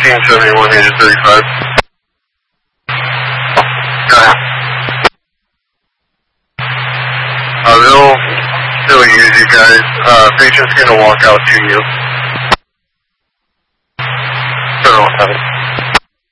1871, agent 35. They'll still use you guys. Patient's gonna walk out to you. 717.